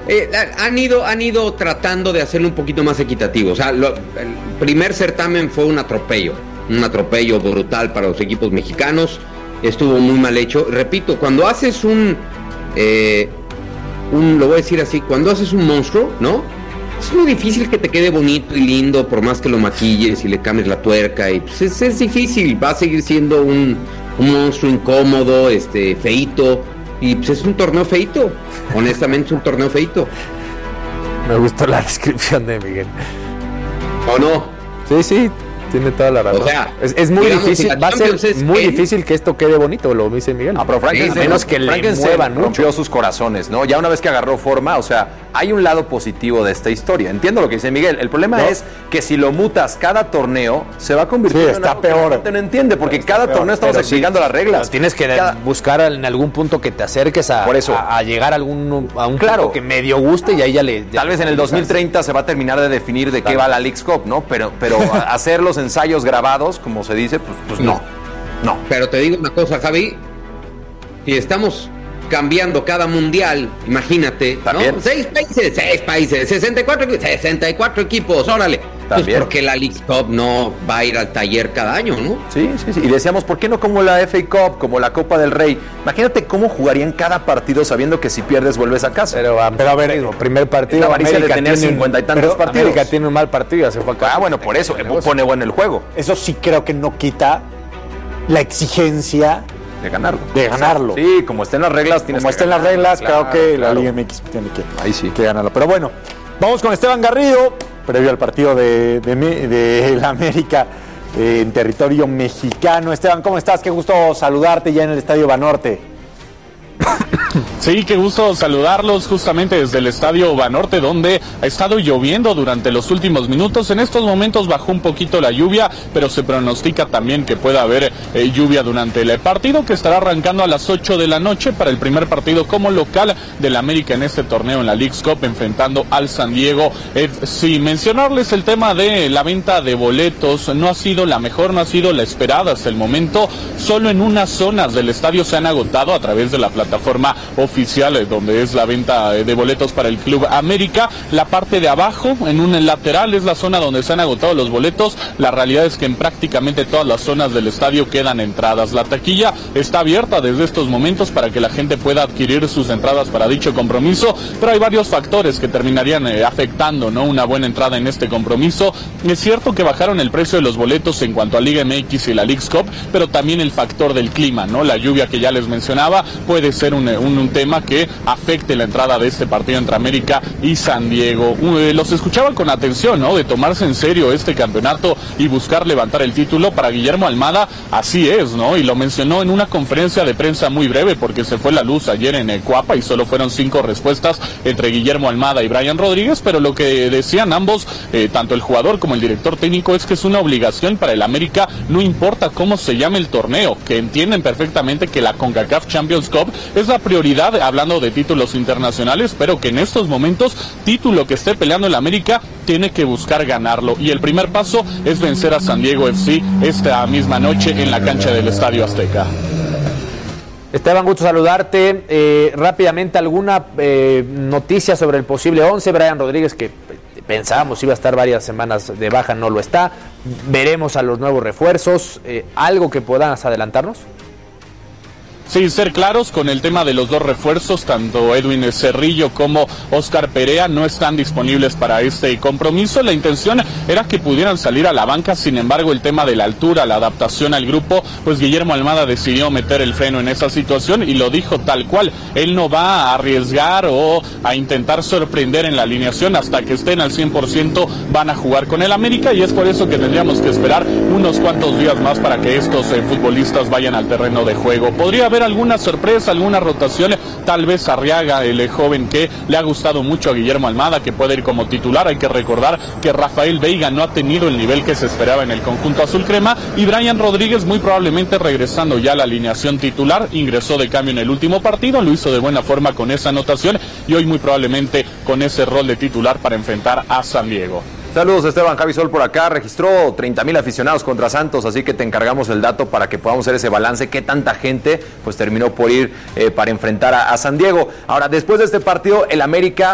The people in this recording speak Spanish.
Han ido tratando de hacerlo un poquito más equitativo. O sea, el primer certamen fue un atropello brutal para los equipos mexicanos. Estuvo muy mal hecho. Repito, cuando haces lo voy a decir así, cuando haces un monstruo, ¿no? Es muy difícil que te quede bonito y lindo, por más que lo maquilles y le cambies la tuerca. Y pues es difícil, va a seguir siendo un monstruo incómodo, feíto. Y pues es un torneo feito. Honestamente es un torneo feito. Me gustó la descripción de Miguel. ¿O no? Sí, tiene toda la razón. O sea, es muy difícil, va a ser muy difícil que esto quede bonito, lo dice Miguel. Pero Frankenstein, menos que le muevan rompió sus corazones, ¿no? Ya una vez que agarró forma, o sea, hay un lado positivo de esta historia. Entiendo lo que dice Miguel. El problema es que si lo mutas cada torneo, se va a convertir en está algo peor. que la gente no entiende, porque cada torneo estamos explicando las reglas. Tienes que buscar en algún punto que te acerques a llegar a un punto que medio guste y ahí ya le... Tal vez en el 2030 se va a terminar de definir de qué va la Leagues Cup, ¿no? Pero hacer los ensayos grabados, como se dice, pues no. Pero te digo una cosa, Javi, si estamos cambiando cada mundial, imagínate, ¿no? 6 países, 64 equipos, órale. Pues porque la Leagues Cup no va a ir al taller cada año, ¿no? Sí. Y decíamos, ¿por qué no como la FA Cup, como la Copa del Rey? Imagínate cómo jugarían cada partido sabiendo que si pierdes vuelves a casa. Pero a ver, el primer partido, América de tener 50 y tantos partidos. América tiene un mal partido, se fue a casa. Bueno, por eso, pone bueno el juego. Eso sí creo que no quita la exigencia de ganarlo. Sí, como estén las reglas, creo que la Liga MX tiene que ganarlo. Pero bueno, vamos con Esteban Garrido, previo al partido de la América en territorio mexicano. Esteban, ¿cómo estás? Qué gusto saludarte ya en el Estadio Banorte. Sí, qué gusto saludarlos justamente desde el Estadio Banorte, donde ha estado lloviendo durante los últimos minutos. En estos momentos bajó un poquito la lluvia, pero se pronostica también que pueda haber lluvia durante el partido, que estará arrancando a las 8 de la noche para el primer partido como local del América en este torneo en la Leagues Cup, enfrentando al San Diego FC. Mencionarles el tema de la venta de boletos, no ha sido la mejor, no ha sido la esperada hasta el momento. Solo en unas zonas del estadio se han agotado a través de la plataforma oficial, donde es la venta de boletos para el Club América. La parte de abajo, en un lateral, es la zona donde se han agotado los boletos. La realidad es que en prácticamente todas las zonas del estadio quedan entradas. La taquilla está abierta desde estos momentos para que la gente pueda adquirir sus entradas para dicho compromiso, pero hay varios factores que terminarían afectando, ¿no?, una buena entrada en este compromiso. Es cierto que bajaron el precio de los boletos en cuanto a Liga MX y la Leagues Cup, pero también el factor del clima, ¿no? La lluvia que ya les mencionaba puede ser un tema que afecte la entrada de este partido entre América y San Diego. Los escuchaba con atención, ¿no?, de tomarse en serio este campeonato y buscar levantar el título. Para Guillermo Almada así es, ¿no? Y lo mencionó en una conferencia de prensa muy breve, porque se fue la luz ayer en Cuapa y solo fueron 5 respuestas entre Guillermo Almada y Brian Rodríguez, pero lo que decían ambos, tanto el jugador como el director técnico, es que es una obligación para el América, no importa cómo se llame el torneo, que entienden perfectamente que la CONCACAF Champions Cup es la prioridad, hablando de títulos internacionales, pero que en estos momentos, título que esté peleando el América, tiene que buscar ganarlo, y el primer paso es vencer a San Diego FC esta misma noche en la cancha del Estadio Azteca. Esteban, gusto saludarte. Rápidamente, ¿alguna noticia sobre el posible 11? Brian Rodríguez, que pensábamos iba a estar varias semanas de baja, no lo está. Veremos a los nuevos refuerzos. ¿Algo que puedas adelantarnos? Sí, ser claros con el tema de los 2 refuerzos, tanto Edwin Cerrillo como Oscar Perea no están disponibles para este compromiso. La intención era que pudieran salir a la banca, sin embargo el tema de la altura, la adaptación al grupo, pues Guillermo Almada decidió meter el freno en esa situación y lo dijo tal cual. Él no va a arriesgar o a intentar sorprender en la alineación. Hasta que estén al 100% van a jugar con el América, y es por eso que tendríamos que esperar unos cuantos días más para que estos futbolistas vayan al terreno de juego. Podría haber alguna sorpresa, alguna rotación, tal vez Arriaga, el joven que le ha gustado mucho a Guillermo Almada, que puede ir como titular. Hay que recordar que Rafael Veiga no ha tenido el nivel que se esperaba en el conjunto azul crema, y Brian Rodríguez muy probablemente regresando ya a la alineación titular. Ingresó de cambio en el último partido, lo hizo de buena forma con esa anotación, y hoy muy probablemente con ese rol de titular para enfrentar a San Diego. Saludos, Esteban. Javi Sol por acá. Registró 30,000 aficionados contra Santos, así que te encargamos el dato para que podamos hacer ese balance. ¿Qué tanta gente pues terminó por ir para enfrentar a San Diego? Ahora, después de este partido, el América